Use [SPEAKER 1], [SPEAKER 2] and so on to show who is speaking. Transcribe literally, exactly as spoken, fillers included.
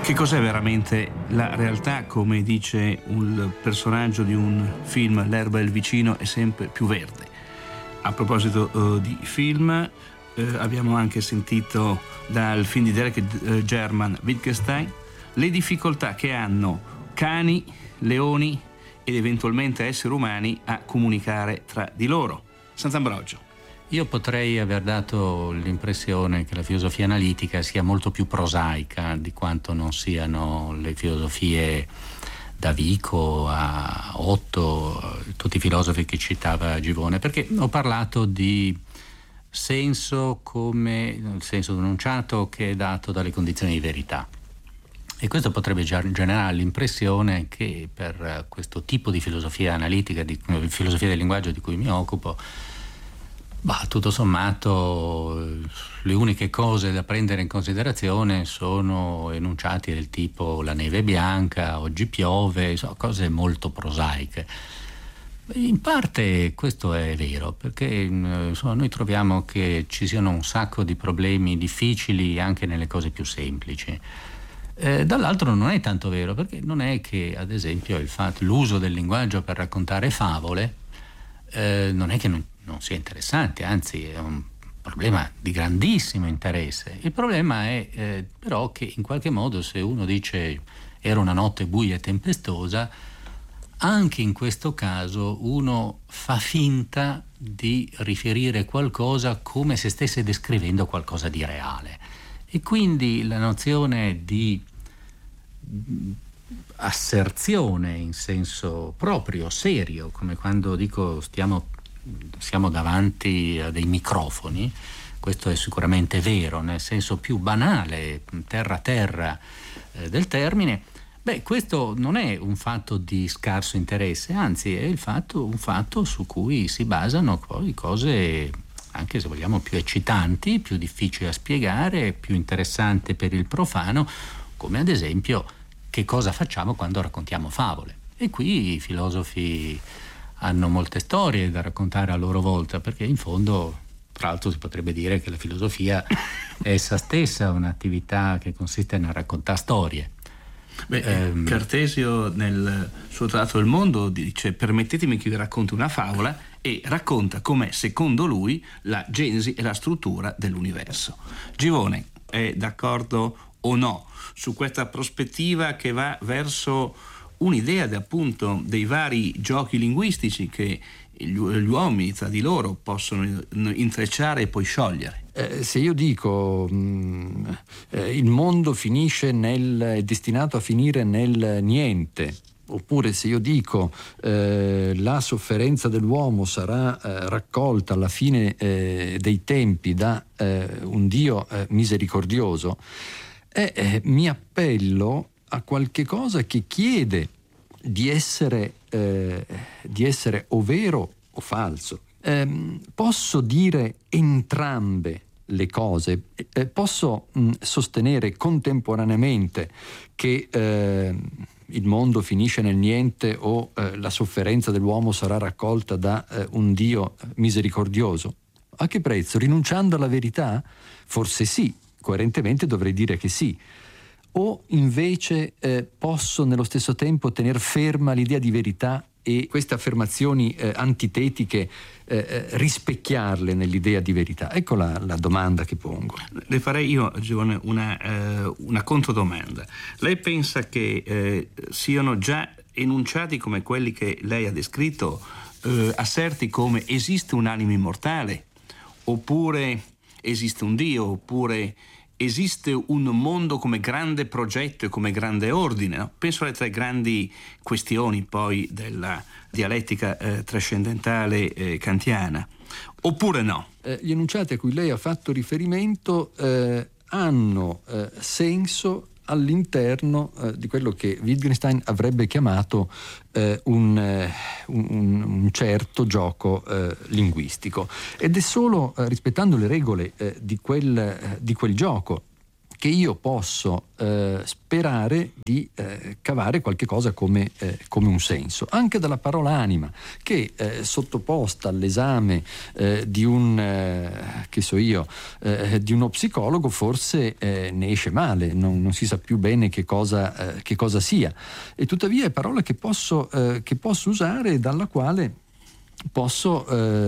[SPEAKER 1] Che cos'è veramente la realtà? Come dice un personaggio di un film, l'erba del vicino è sempre più verde. A proposito uh, di film, uh, abbiamo anche sentito dal film di Derek uh, German, Wittgenstein, le difficoltà che hanno cani, leoni ed eventualmente esseri umani a comunicare tra di loro. Sant'Ambrogio.
[SPEAKER 2] Io potrei aver dato l'impressione che la filosofia analitica sia molto più prosaica di quanto non siano le filosofie da Vico a Otto, tutti i filosofi che citava Givone, perché ho parlato di senso come il senso denunciato che è dato dalle condizioni di verità. E questo potrebbe generare l'impressione che per questo tipo di filosofia analitica, di filosofia del linguaggio di cui mi occupo, bah, tutto sommato le uniche cose da prendere in considerazione sono enunciati del tipo la neve è bianca, oggi piove, so, cose molto prosaiche. In parte questo è vero, perché insomma, noi troviamo che ci siano un sacco di problemi difficili anche nelle cose più semplici. Eh, dall'altro non è tanto vero, perché non è che ad esempio il fatto, l'uso del linguaggio per raccontare favole eh, non è che non non sia interessante, anzi è un problema di grandissimo interesse. Il problema è eh, però che in qualche modo, se uno dice era una notte buia e tempestosa, anche in questo caso uno fa finta di riferire qualcosa come se stesse descrivendo qualcosa di reale, e quindi la nozione di asserzione in senso proprio, serio, come quando dico stiamo siamo davanti a dei microfoni, questo è sicuramente vero nel senso più banale, terra terra eh, del termine. Beh, questo non è un fatto di scarso interesse, anzi è il fatto, un fatto su cui si basano poi cose, anche se vogliamo, più eccitanti, più difficili da spiegare, più interessanti per il profano, come ad esempio che cosa facciamo quando raccontiamo favole. E qui i filosofi hanno molte storie da raccontare a loro volta, perché in fondo, tra l'altro, si potrebbe dire che la filosofia è essa stessa un'attività che consiste nel raccontare storie.
[SPEAKER 1] Beh, ehm, Cartesio nel suo Trattato del Mondo dice: permettetemi che vi racconti una favola, e racconta com'è secondo lui la genesi e la struttura dell'universo. Givone è d'accordo o no su questa prospettiva che va verso un'idea de, appunto dei vari giochi linguistici che gli, gli uomini tra di loro possono intrecciare e poi sciogliere?
[SPEAKER 3] Eh, se io dico mh, eh, il mondo finisce nel, è destinato a finire nel niente, oppure se io dico eh, la sofferenza dell'uomo sarà eh, raccolta alla fine eh, dei tempi da eh, un Dio eh, misericordioso, eh, eh, mi appello a qualche cosa che chiede di essere, eh, di essere o vero o falso. Eh, posso dire entrambe le cose, eh, posso mh, sostenere contemporaneamente che eh, il mondo finisce nel niente o eh, la sofferenza dell'uomo sarà raccolta da eh, un Dio misericordioso. A che prezzo? Rinunciando alla verità? Forse sì, coerentemente dovrei dire che sì. O invece eh, posso nello stesso tempo tener ferma l'idea di verità e queste affermazioni eh, antitetiche eh, rispecchiarle nell'idea di verità? Ecco la, la domanda che pongo.
[SPEAKER 1] Le farei io, Giovane, una, eh, una controdomanda. Lei pensa che eh, siano già enunciati come quelli che lei ha descritto, eh, asserti come esiste un'anima immortale, oppure esiste un Dio, oppure esiste un mondo come grande progetto e come grande ordine, no? Penso alle tre grandi questioni poi della dialettica eh, trascendentale eh, kantiana. Oppure no?
[SPEAKER 3] Eh, gli enunciati a cui lei ha fatto riferimento eh, hanno eh, senso all'interno eh, di quello che Wittgenstein avrebbe chiamato eh, un, eh, un, un certo gioco eh, linguistico, ed è solo eh, rispettando le regole eh, di, quel, eh, di quel gioco che io posso eh, sperare di eh, cavare qualche cosa come, eh, come un senso, anche dalla parola anima, che eh, sottoposta all'esame eh, di un eh, che so io eh, di uno psicologo forse eh, ne esce male, non, non si sa più bene che cosa, eh, che cosa sia, e tuttavia è parola che posso, eh, che posso usare, dalla quale posso eh,